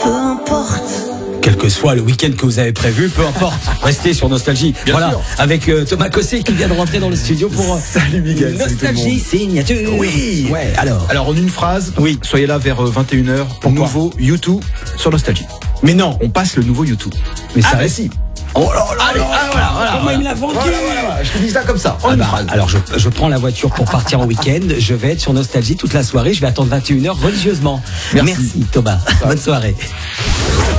peu importe. Quel que soit le week-end que vous avez prévu, peu importe, restez sur Nostalgie. Bien voilà, sûr. Avec Thomas Cossé qui vient de rentrer dans le studio pour Salut Miguel, salut tout le Nostalgie monde. Signature. Oui. Ouais, alors. Alors en une phrase, Oui. soyez là vers 21h pour Pourquoi nouveau U2 sur Nostalgie. Mais non. On passe le nouveau U2. Mais ça bah reste. si. Oh là là. Allez, voilà. Comment il l'a vendu. Voilà. Je te dis ça comme ça, en Ah une bah, phrase. alors je prends la voiture pour partir en week-end. Je vais être sur Nostalgie toute la soirée. Je vais attendre 21h religieusement. Merci. Thomas. Bonne soirée.